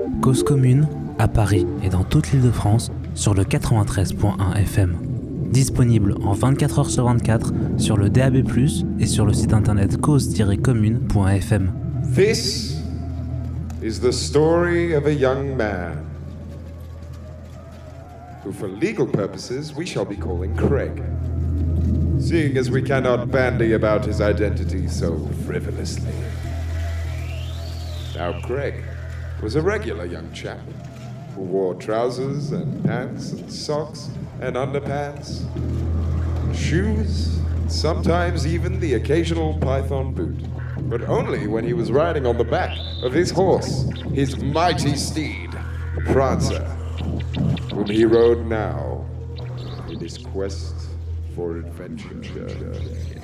Cause commune, à Paris et dans toute l'Île-de-France, sur le 93.1 FM. Disponible en 24 heures sur 24 sur le DAB+, et sur le site internet cause-commune.fm. This is the story of a young man who, for legal purposes, we shall be calling Craig, seeing as we cannot bandy about his identity so frivolously. Now, Craig was a regular young chap who wore trousers and pants and socks and underpants, shoes, and sometimes even the occasional python boot, but only when he was riding on the back of his horse, his mighty steed, Prancer, whom he rode now in his quest for adventure.